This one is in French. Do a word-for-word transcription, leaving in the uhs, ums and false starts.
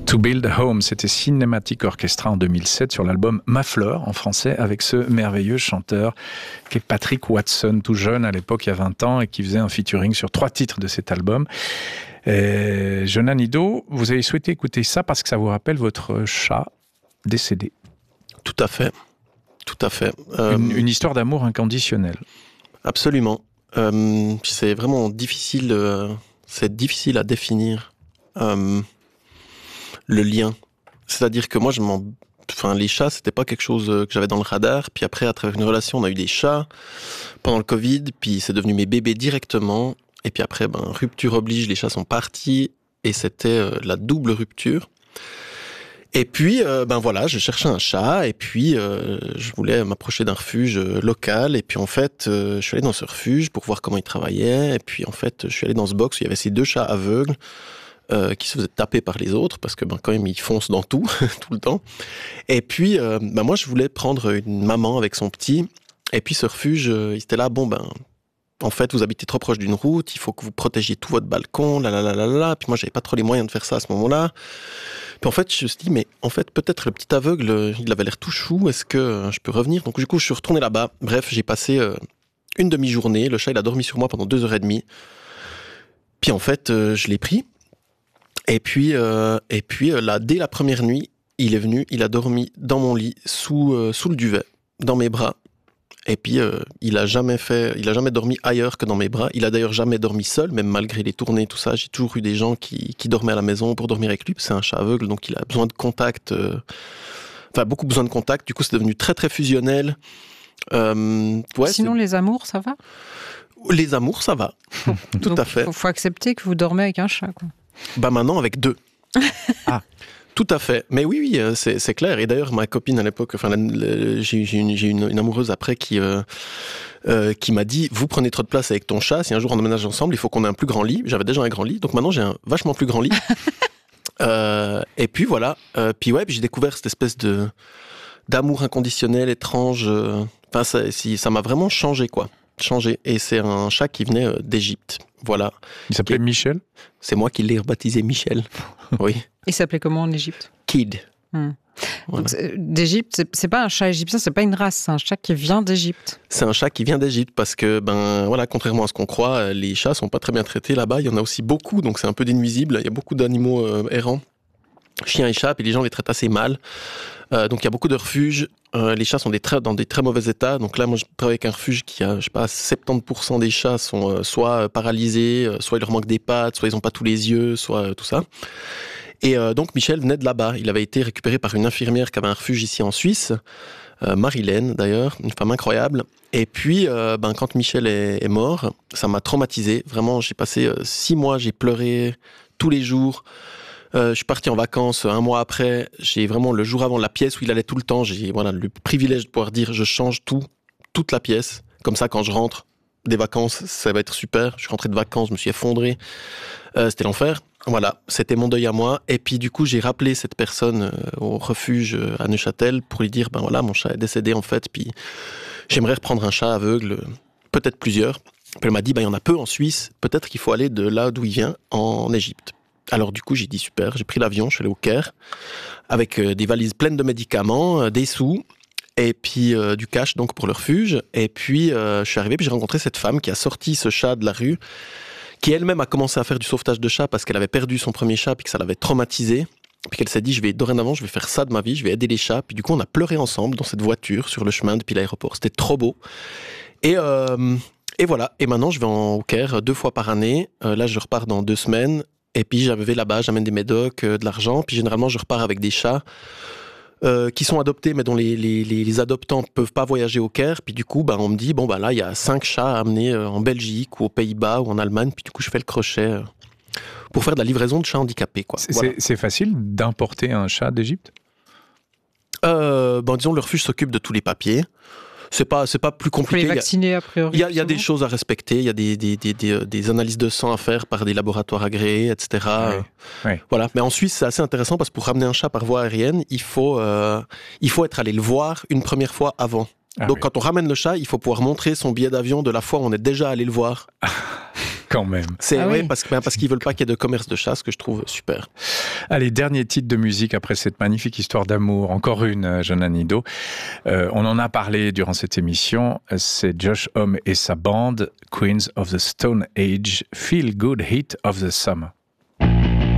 To Build a Home, c'était Cinematic Orchestra en deux mille sept sur l'album Ma Fleur en français avec ce merveilleux chanteur qui est Patrick Watson, tout jeune à l'époque, il y a vingt ans, et qui faisait un featuring sur trois titres de cet album. Et Jonan Ido, vous avez souhaité écouter ça parce que ça vous rappelle votre chat décédé. Tout à fait, tout à fait. Euh, une, une histoire d'amour inconditionnel. Absolument. Euh, c'est vraiment difficile, euh, c'est difficile à définir. Euh, le lien. C'est-à-dire que moi, je m'en... Enfin, les chats, c'était pas quelque chose que j'avais dans le radar. Puis après, à travers une relation, on a eu des chats pendant le Covid. Puis c'est devenu mes bébés directement. Et puis après, ben, rupture oblige, les chats sont partis. Et c'était euh, la double rupture. Et puis, euh, ben voilà, je cherchais un chat. Et puis, euh, je voulais m'approcher d'un refuge local. Et puis, en fait, euh, je suis allé dans ce refuge pour voir comment il travaillait. Et puis, en fait, je suis allé dans ce box où il y avait ces deux chats aveugles. Euh, qui se faisaient taper par les autres, parce que ben, quand même, ils foncent dans tout, tout le temps. Et puis, euh, ben, moi, je voulais prendre une maman avec son petit, et puis ce refuge, euh, il était là, bon, ben, en fait, vous habitez trop proche d'une route, il faut que vous protégiez tout votre balcon, là, là, là, là, là. Puis moi, j'avais pas trop les moyens de faire ça à ce moment-là. Puis en fait, je me suis dit, mais en fait, peut-être le petit aveugle, il avait l'air tout chou, est-ce que je peux revenir? Donc, du coup, je suis retourné là-bas. Bref, j'ai passé euh, une demi-journée, le chat, il a dormi sur moi pendant deux heures et demie. Puis en fait, euh, je l'ai pris. Et puis, euh, et puis euh, là, dès la première nuit, il est venu, il a dormi dans mon lit, sous, euh, sous le duvet, dans mes bras. Et puis, euh, il a jamais fait, il a jamais dormi ailleurs que dans mes bras. Il a d'ailleurs jamais dormi seul, même malgré les tournées, tout ça. J'ai toujours eu des gens qui, qui dormaient à la maison pour dormir avec lui. C'est un chat aveugle, donc il a besoin de contact. Euh, enfin, beaucoup besoin de contact. Du coup, c'est devenu très, très fusionnel. Euh, ouais, Sinon, c'est... les amours, ça va? Les amours, ça va. Tout donc, à fait. Il faut accepter que vous dormez avec un chat, quoi. Bah maintenant avec deux. Ah. Tout à fait. Mais oui, oui, c'est, c'est clair. Et d'ailleurs, ma copine à l'époque, enfin, la, la, j'ai, j'ai, une, j'ai une, une amoureuse après qui, euh, euh, qui m'a dit, vous prenez trop de place avec ton chat. Si un jour on emménage ensemble, il faut qu'on ait un plus grand lit. J'avais déjà un grand lit, donc maintenant j'ai un vachement plus grand lit. euh, et puis voilà. Euh, puis ouais, puis j'ai découvert cette espèce de d'amour inconditionnel, étrange. Euh, enfin, ça, si, ça m'a vraiment changé, quoi. Changé. Et c'est un chat qui venait d'Égypte. Voilà. Il s'appelait qui... Michel? C'est moi qui l'ai rebaptisé Michel. Oui. Il s'appelait comment en Égypte? Kid. Hmm. Voilà. Donc, d'Égypte, c'est, c'est pas un chat égyptien, c'est pas une race, c'est un chat qui vient d'Égypte. C'est un chat qui vient d'Égypte parce que, ben, voilà, contrairement à ce qu'on croit, les chats sont pas très bien traités là-bas. Il y en a aussi beaucoup, donc c'est un peu des nuisibles. Il y a beaucoup d'animaux euh, errants, chiens et chats, et les gens les traitent assez mal. Euh, donc il y a beaucoup de refuges. Euh, les chats sont des très, dans des très mauvais états. Donc là, moi, je travaille avec un refuge qui a, je sais pas, soixante-dix pour cent des chats sont euh, soit paralysés, euh, soit il leur manque des pattes, soit ils ont pas tous les yeux, soit euh, tout ça. Et euh, donc Michel venait de là-bas. Il avait été récupéré par une infirmière qui avait un refuge ici en Suisse, euh, Marilène d'ailleurs, une femme incroyable. Et puis, euh, ben, quand Michel est, est mort, ça m'a traumatisé. Vraiment, j'ai passé euh, six mois, j'ai pleuré tous les jours. Euh, je suis parti en vacances un mois après. J'ai vraiment, le jour avant, la pièce où il allait tout le temps, j'ai voilà, le privilège de pouvoir dire je change tout, toute la pièce. Comme ça, quand je rentre des vacances, ça va être super. Je suis rentré de vacances, je me suis effondré. Euh, c'était l'enfer. Voilà, c'était mon deuil à moi. Et puis du coup, j'ai rappelé cette personne euh, au refuge euh, à Neuchâtel pour lui dire, ben voilà, mon chat est décédé en fait. Puis j'aimerais reprendre un chat aveugle, euh, peut-être plusieurs. Puis elle m'a dit, ben il y en a peu en Suisse. Peut-être qu'il faut aller de là d'où il vient, en Égypte. Alors du coup, j'ai dit super, j'ai pris l'avion, je suis allé au Caire, avec euh, des valises pleines de médicaments, euh, des sous, et puis euh, du cash donc pour le refuge. Et puis euh, je suis arrivé, puis j'ai rencontré cette femme qui a sorti ce chat de la rue, qui elle-même a commencé à faire du sauvetage de chats parce qu'elle avait perdu son premier chat, puis que ça l'avait traumatisé. Puis qu'elle s'est dit, je vais dorénavant, je vais faire ça de ma vie, je vais aider les chats. Puis du coup, on a pleuré ensemble dans cette voiture sur le chemin depuis l'aéroport. C'était trop beau. Et... Euh, Et voilà, et maintenant je vais en, au Caire deux fois par année. Euh, là, je repars dans deux semaines. Et puis j'avais là-bas, j'amène des médocs, euh, de l'argent. Puis généralement, je repars avec des chats euh, qui sont adoptés, mais dont les, les, les, les adoptants ne peuvent pas voyager au Caire. Puis du coup, bah, on me dit, bon, bah, là, il y a cinq chats à amener euh, en Belgique ou aux Pays-Bas ou en Allemagne. Puis du coup, je fais le crochet euh, pour faire de la livraison de chats handicapés, quoi. C'est, voilà. c'est, c'est facile d'importer un chat d'Égypte? euh, ben, Disons, le refuge s'occupe de tous les papiers. C'est pas, c'est pas plus compliqué. Il faut les vacciner a priori. Il y a, il y a des choses à respecter, il y a des, des, des, des, des analyses de sang à faire par des laboratoires agréés, et cetera. Ouais, ouais. Voilà. Mais en Suisse, c'est assez intéressant parce que pour ramener un chat par voie aérienne, il faut, euh, il faut être allé le voir une première fois avant. Ah, Donc oui. Quand on ramène le chat, il faut pouvoir montrer son billet d'avion de la fois où on est déjà allé le voir. quand même. C'est Ah ouais, oui. parce, ben, parce qu'ils veulent pas qu'il y ait de commerce de chasse, que je trouve super. Allez, dernier titre de musique après cette magnifique histoire d'amour. Encore une, Jonan Nido. Euh, on en a parlé durant cette émission. C'est Josh Homme et sa bande, Queens of the Stone Age, Feel Good Heat of the Summer.